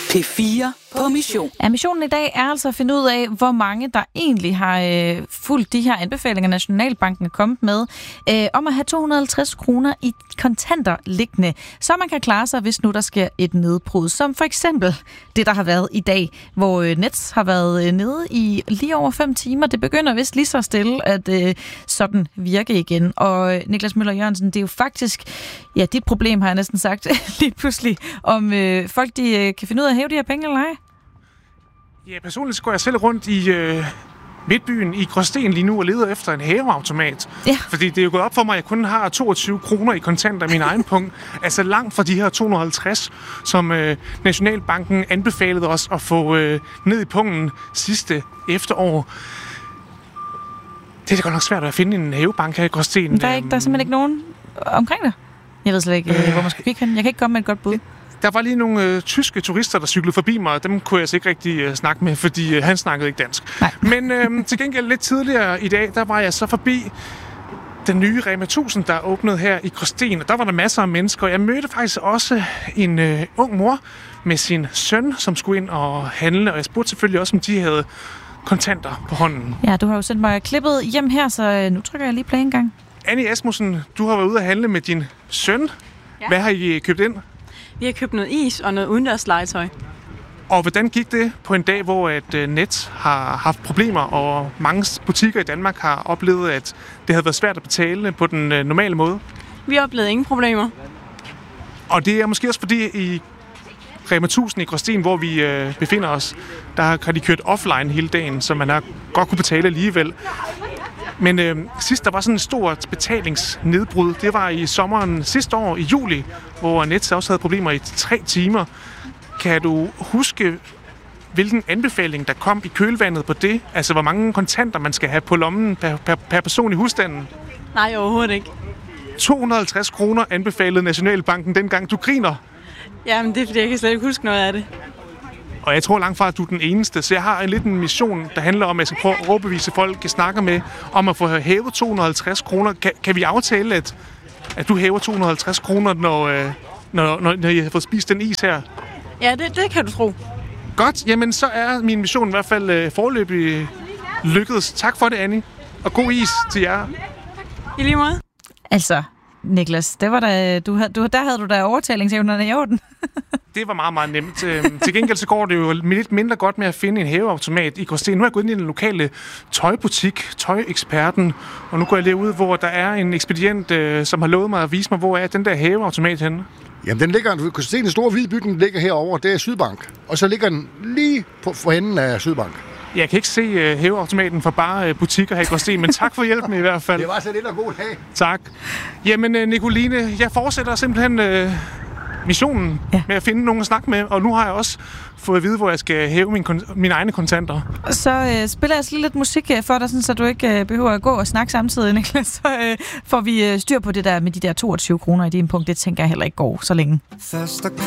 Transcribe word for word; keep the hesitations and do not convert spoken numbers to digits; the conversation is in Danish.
P fire på mission. Ja, missionen i dag er altså at finde ud af, hvor mange der egentlig har øh, fulgt de her anbefalinger, Nationalbanken er kommet med, øh, om at have to hundrede og halvtreds kroner i kontanter liggende, så man kan klare sig, hvis nu der sker et nedbrud. Som for eksempel det, der har været i dag, hvor øh, Nets har været øh, nede i lige over fem timer. Det begynder vist lige så stille at øh, sådan virke igen. Og øh, Niklas Møller Jørgensen, det er jo faktisk, ja, dit problem har jeg næsten sagt lige pludselig, om øh, folk de øh, kan finde ud af at hæve de her penge eller ej. Ja, personligt så går jeg selv rundt i øh, midtbyen i Gråsten lige nu og leder efter en hæveautomat. Ja. Fordi det er jo gået op for mig, at jeg kun har toogtyve kroner i kontanter i min egen punkt. Altså langt fra de her to hundrede og halvtreds, som øh, Nationalbanken anbefalede os at få øh, ned i punkten sidste efterår. Det er da godt nok svært at finde en hævebank her i Gråsten. Der er, ikke, der er simpelthen ikke nogen omkring dig? Jeg ved slet ikke, øh, hvor man skal kigge hen. Jeg kan ikke komme med et godt bud. Der var lige nogle øh, tyske turister, der cyklede forbi mig, og dem kunne jeg så ikke rigtig øh, snakke med, fordi øh, han snakkede ikke dansk. Nej. Men øh, til gengæld lidt tidligere i dag, der var jeg så forbi den nye Rema tusind, der åbnede her i Gråsten, og der var der masser af mennesker, og jeg mødte faktisk også en øh, ung mor med sin søn, som skulle ind og handle, og jeg spurgte selvfølgelig også, om de havde kontanter på hånden. Ja, du har jo sendt mig klippet hjem her, så nu trykker jeg lige play en gang. Annie Asmussen, du har været ude at handle med din søn. Ja. Hvad har I købt ind? Vi har købt noget is og noget udendørs legetøj. Og hvordan gik det på en dag, hvor at Nets har haft problemer, og mange butikker i Danmark har oplevet, at det havde været svært at betale på den normale måde? Vi oplevede ingen problemer. Og det er måske også fordi i Rema tusind i Gråsten, hvor vi øh, befinder os, der har de kørt offline hele dagen, så man har godt kunne betale alligevel. Men øh, sidst der var sådan et stort betalingsnedbrud, det var i sommeren sidste år, i juli, hvor Nets også havde problemer i tre timer. Kan du huske, hvilken anbefaling der kom i kølvandet på det? Altså, hvor mange kontanter man skal have på lommen per, per, per person i husstanden? Nej, overhovedet ikke. to hundrede og halvtreds kroner anbefalede Nationalbanken dengang. Du griner. Jamen, det er fordi, jeg kan slet ikke huske noget af det. Og jeg tror langt fra, at du er den eneste. Så jeg har en liten mission, der handler om, at jeg skal prøve at overbevise folk, jeg snakker med, om at få hævet to hundrede og halvtreds kroner. Kan, kan vi aftale, at, at du hæver to hundrede og halvtreds kroner, når, når, når, når jeg har fået spist den is her? Ja, det, det kan du tro. Godt. Jamen, så er min mission i hvert fald øh, foreløbig lykkedes. Tak for det, Annie. Og god is til jer. I lige måde. Altså, Niklas, det var da, du, du, der havde du da overtalingsevnerne i orden. Det var meget, meget nemt. Til gengæld så går det jo lidt mindre godt med at finde en hæveautomat i Gråsten. Nu er jeg gået ind i den lokale tøjbutik, Tøjeksperten, og nu går jeg lige ud, hvor der er en ekspedient, som har lovet mig at vise mig, hvor er den der hæveautomat henne. Jamen, den ligger, du kan se, den store hvide bygning ligger herovre, det er Sydbank. Og så ligger den lige på for enden af Sydbank. Jeg kan ikke se uh, hæveautomaten for bare uh, butikker her i Gråsten, men tak for hjælpen i hvert fald. Det var så lidt og god dag. Tak. Jamen, uh, Nicoline, jeg fortsætter simpelthen uh, missionen ja. med at finde nogen at snakke med, og nu har jeg også fået at vide, hvor jeg skal hæve min kon- mine egne kontanter. Så uh, spiller jeg lige lidt musik for dig, sådan, så du ikke uh, behøver at gå og snakke samtidig, Niklas. Så uh, får vi uh, styr på det der med de der toogtyve kroner i din punkt. Det tænker jeg heller ikke går så længe. Først